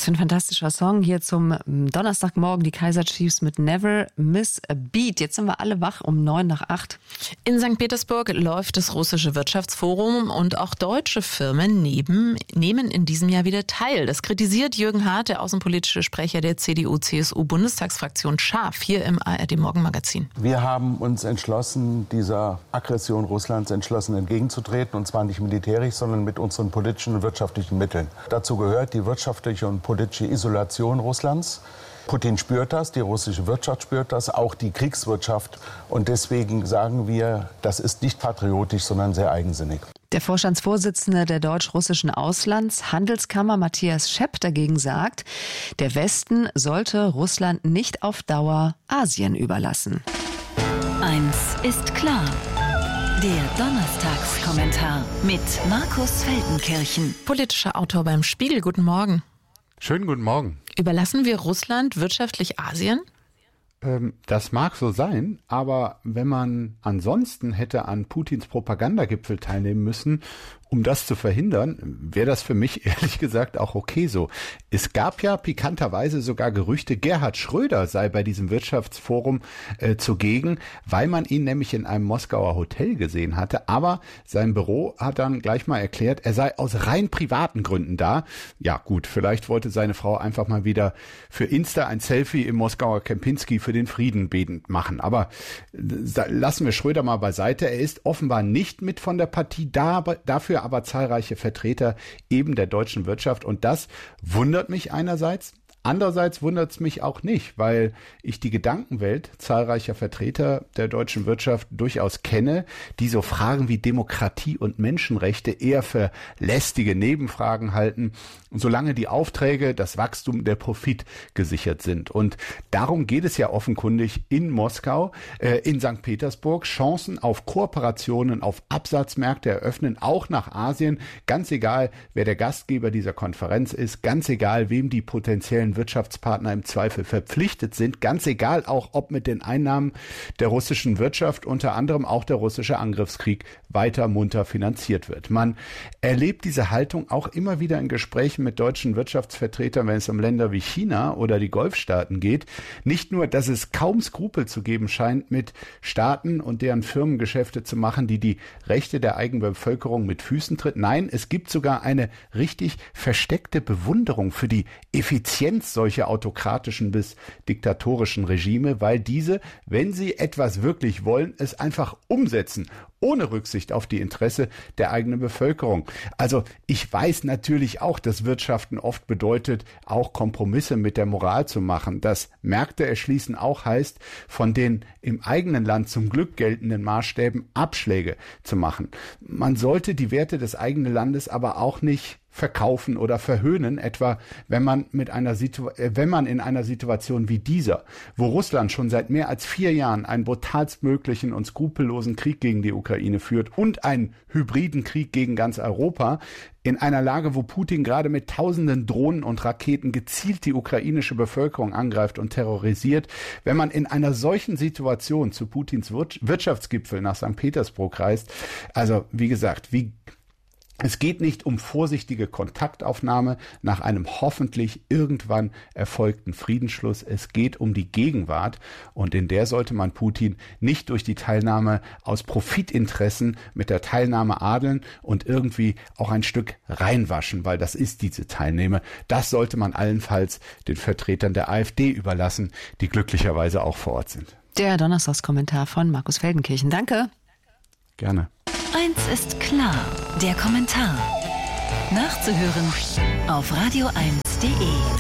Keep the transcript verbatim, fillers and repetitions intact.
für ein fantastischer Song hier zum Donnerstagmorgen. Die Kaizer Chiefs mit Never Miss a Beat. Jetzt sind wir alle wach um neun nach acht. In Sankt Petersburg läuft das russische Wirtschaftsforum und auch deutsche Firmen neben, nehmen in diesem Jahr wieder teil. Das kritisiert Jürgen Hart, der außenpolitische Sprecher der C D U-C S U-Bundestagsfraktion, scharf hier im A R D-Morgenmagazin. Wir haben uns entschlossen, dieser Aggression Russlands entschlossen entgegenzutreten, und zwar nicht militärisch, sondern mit unseren politischen und wirtschaftlichen Mitteln. Dazu gehört die wirtschaftliche und politische Isolation Russlands. Putin spürt das, die russische Wirtschaft spürt das, auch die Kriegswirtschaft. Und deswegen sagen wir, das ist nicht patriotisch, sondern sehr eigensinnig. Der Vorstandsvorsitzende der deutsch-russischen Auslandshandelskammer, Matthias Schepp, dagegen sagt, der Westen sollte Russland nicht auf Dauer Asien überlassen. Eins ist klar. Der Donnerstagskommentar mit Markus Feldenkirchen. Politischer Autor beim Spiegel, guten Morgen. Schönen guten Morgen. Überlassen wir Russland wirtschaftlich Asien? Ähm, das mag so sein, aber wenn man ansonsten hätte an Putins Propagandagipfel teilnehmen müssen, um das zu verhindern, wäre das für mich ehrlich gesagt auch okay so. Es gab ja pikanterweise sogar Gerüchte, Gerhard Schröder sei bei diesem Wirtschaftsforum äh, zugegen, weil man ihn nämlich in einem Moskauer Hotel gesehen hatte. Aber sein Büro hat dann gleich mal erklärt, er sei aus rein privaten Gründen da. Ja gut, vielleicht wollte seine Frau einfach mal wieder für Insta ein Selfie im Moskauer Kempinski für den Frieden betend machen. Aber äh, lassen wir Schröder mal beiseite. Er ist offenbar nicht mit von der Partie da, dafür aber zahlreiche Vertreter eben der deutschen Wirtschaft, und das wundert mich einerseits. Andererseits wundert es mich auch nicht, weil ich die Gedankenwelt zahlreicher Vertreter der deutschen Wirtschaft durchaus kenne, die so Fragen wie Demokratie und Menschenrechte eher für lästige Nebenfragen halten, solange die Aufträge, das Wachstum, der Profit gesichert sind. Und darum geht es ja offenkundig in Moskau, äh, in Sankt Petersburg, Chancen auf Kooperationen, auf Absatzmärkte eröffnen, auch nach Asien, ganz egal, wer der Gastgeber dieser Konferenz ist, ganz egal, wem die potenziellen Wirtschaftspartner im Zweifel verpflichtet sind, ganz egal auch, ob mit den Einnahmen der russischen Wirtschaft unter anderem auch der russische Angriffskrieg weiter munter finanziert wird. Man erlebt diese Haltung auch immer wieder in Gesprächen mit deutschen Wirtschaftsvertretern, wenn es um Länder wie China oder die Golfstaaten geht. Nicht nur, dass es kaum Skrupel zu geben scheint, mit Staaten und deren Firmen Geschäfte zu machen, die die Rechte der eigenen Bevölkerung mit Füßen tritt. Nein, es gibt sogar eine richtig versteckte Bewunderung für die Effizienz solche autokratischen bis diktatorischen Regime, weil diese, wenn sie etwas wirklich wollen, es einfach umsetzen, ohne Rücksicht auf die Interesse der eigenen Bevölkerung. Also ich weiß natürlich auch, dass Wirtschaften oft bedeutet, auch Kompromisse mit der Moral zu machen. Dass Märkte erschließen auch heißt, von den im eigenen Land zum Glück geltenden Maßstäben Abschläge zu machen. Man sollte die Werte des eigenen Landes aber auch nicht verkaufen oder verhöhnen, etwa wenn man mit einer Situ- wenn man in einer Situation wie dieser, wo Russland schon seit mehr als vier Jahren einen brutalstmöglichen und skrupellosen Krieg gegen die Ukraine führt und einen hybriden Krieg gegen ganz Europa, in einer Lage, wo Putin gerade mit tausenden Drohnen und Raketen gezielt die ukrainische Bevölkerung angreift und terrorisiert, wenn man in einer solchen Situation zu Putins Wirtschaftsgipfel nach Sankt Petersburg reist, also wie gesagt, wie Es geht nicht um vorsichtige Kontaktaufnahme nach einem hoffentlich irgendwann erfolgten Friedensschluss. Es geht um die Gegenwart, und in der sollte man Putin nicht durch die Teilnahme aus Profitinteressen mit der Teilnahme adeln und irgendwie auch ein Stück reinwaschen, weil das ist diese Teilnahme. Das sollte man allenfalls den Vertretern der AfD überlassen, die glücklicherweise auch vor Ort sind. Der Donnerstagskommentar von Markus Feldenkirchen. Danke. Gerne. Eins ist klar, der Kommentar. Nachzuhören auf radio eins punkt de.